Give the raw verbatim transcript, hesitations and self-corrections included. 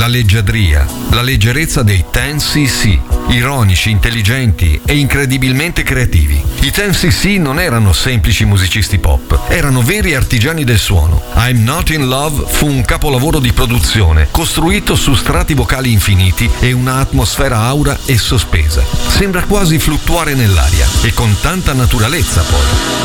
la leggiadria, la leggerezza dei Ten C C, ironici, intelligenti e incredibilmente creativi. I Ten C C non erano semplici musicisti pop, erano veri artigiani del suono. I'm Not in Love fu un capolavoro di produzione, costruito su strati vocali infiniti e una atmosfera aura e sospesa. Sembra quasi fluttuare nell'aria, e con tanta naturalezza poi.